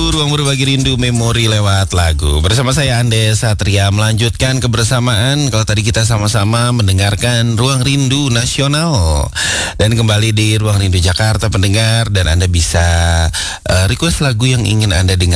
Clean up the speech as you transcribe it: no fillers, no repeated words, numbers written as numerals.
Ruang Berbagi Rindu Memori lewat lagu. Bersama saya Ande Satria melanjutkan kebersamaan. Kalau tadi kita sama-sama mendengarkan Ruang Rindu Nasional. Dan kembali di Ruang Rindu Jakarta pendengar. Dan Anda bisa request lagu yang ingin Anda dengar